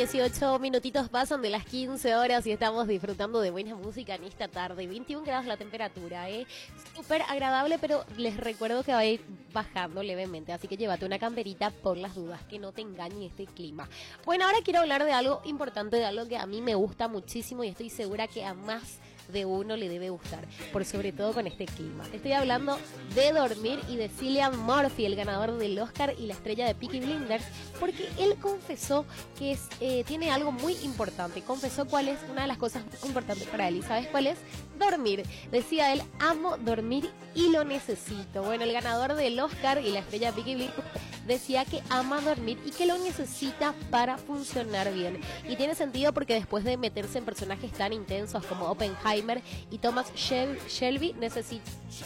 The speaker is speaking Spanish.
18 minutitos pasan de las 15 horas y estamos disfrutando de buena música en esta tarde. 21 grados la temperatura, súper agradable, pero les recuerdo que va a ir bajando levemente, así que llévate una camperita por las dudas, que no te engañe este clima. Bueno, ahora quiero hablar de algo importante, de algo que a mí me gusta muchísimo y estoy segura que a más de uno le debe gustar, por sobre todo con este clima. Estoy hablando de dormir y de Cillian Murphy, el ganador del Oscar y la estrella de Peaky Blinders, porque él confesó que tiene algo muy importante. Confesó cuál es una de las cosas muy importantes para él. ¿Y sabes cuál es? Dormir. Decía él, amo dormir y lo necesito. Bueno, el ganador del Oscar y la estrella de Peaky Blinders decía que ama dormir y que lo necesita para funcionar bien. Y tiene sentido porque después de meterse en personajes tan intensos como Oppenheimer y Thomas Shelby, necesita